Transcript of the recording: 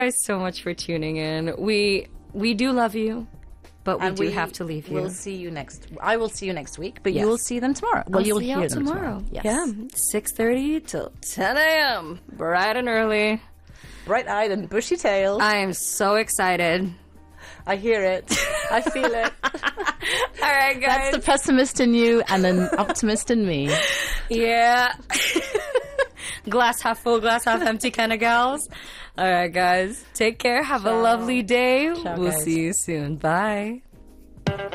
guys so much for tuning in. We do love you, but we do have to leave you. We'll see you I will see you next week, but Yes. you will see them tomorrow. Well, you'll hear them tomorrow. Yes. Yeah, 6:30 till 10 a.m. Bright and early. Bright-eyed and bushy-tailed. I am so excited. I hear it. I feel it. All right, guys. That's the pessimist in you and an optimist in me. Yeah. Glass half full, glass half empty kind of gals. All right, guys. Take care. Have a lovely day. Ciao, We'll guys. see you soon. Bye.